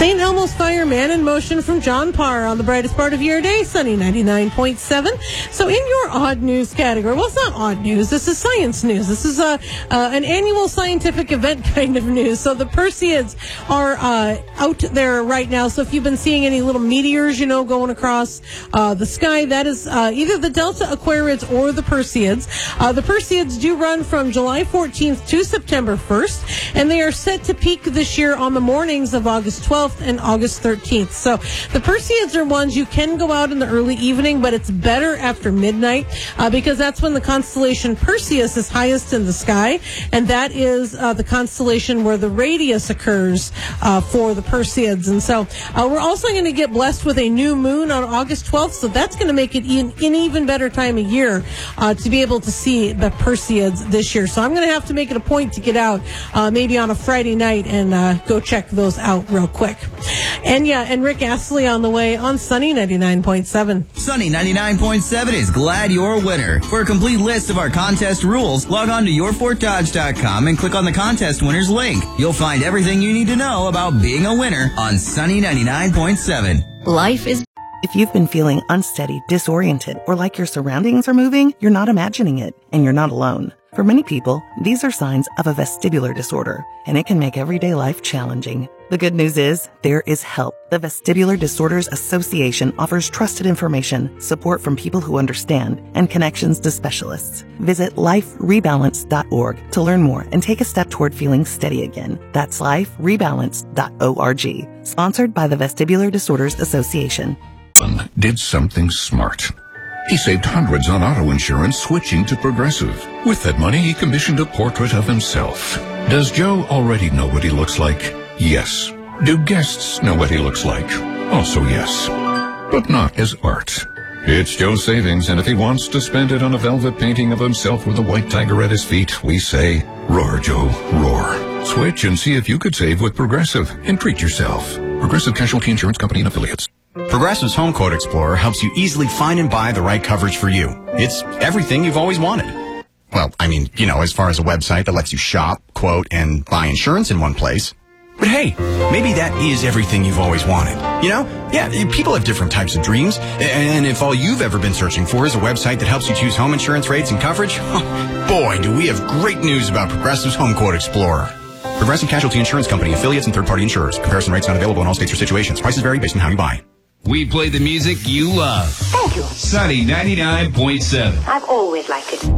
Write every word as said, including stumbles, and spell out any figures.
Saint Elmo's Fire, Man in Motion from John Parr on the brightest part of your day, Sunny ninety-nine point seven. So in your odd news category, well, it's not odd news. This is science news. This is a, uh, an annual scientific event kind of news. So the Perseids are uh, out there right now. So if you've been seeing any little meteors, you know, going across uh, the sky, that is uh, either the Delta Aquariids or the Perseids. Uh, the Perseids do run from July fourteenth to September first, and they are set to peak this year on the mornings of August twelfth and August thirteenth. So the Perseids are ones you can go out in the early evening, but it's better after midnight uh, because that's when the constellation Perseus is highest in the sky, and that is uh, the constellation where the radius occurs uh, for the Perseids. And so uh, we're also going to get blessed with a new moon on August twelfth, so that's going to make it an, an even better time of year uh, to be able to see the Perseids this year. So I'm going to have to make it a point to get out uh, maybe on a Friday night and uh, go check those out real quick. And yeah, and Rick Astley on the way on Sunny ninety-nine point seven. Sunny ninety-nine point seven is glad you're a winner. For a complete list of our contest rules, log on to your fort dodge dot com and click on the contest winners link. You'll find everything you need to know about being a winner on Sunny ninety-nine point seven. Life is... If you've been feeling unsteady, disoriented, or like your surroundings are moving, you're not imagining it, and you're not alone. For many people, these are signs of a vestibular disorder, and it can make everyday life challenging. The good news is, there is help. The Vestibular Disorders Association offers trusted information, support from people who understand, and connections to specialists. Visit life rebalance dot org to learn more and take a step toward feeling steady again. That's life rebalance dot org. Sponsored by the Vestibular Disorders Association. Did something smart. He saved hundreds on auto insurance switching to Progressive. With that money, he commissioned a portrait of himself. Does Joe already know what he looks like? Yes. Do guests know what he looks like? Also yes. But not as art. It's Joe's savings, and if he wants to spend it on a velvet painting of himself with a white tiger at his feet, we say, roar, Joe, roar. Switch and see if you could save with Progressive and treat yourself. Progressive Casualty Insurance Company and Affiliates. Progressive's Home Quote Explorer helps you easily find and buy the right coverage for you. It's everything you've always wanted. Well, I mean, you know, as far as a website that lets you shop, quote, and buy insurance in one place. But hey, maybe that is everything you've always wanted. You know? Yeah, people have different types of dreams. And if all you've ever been searching for is a website that helps you choose home insurance rates and coverage, boy, do we have great news about Progressive's Home Quote Explorer. Progressive Casualty Insurance Company, affiliates, and third-party insurers. Comparison rates not available in all states or situations. Prices vary based on how you buy. We play the music you love. Thank you. Sunny ninety-nine point seven. I've always liked it.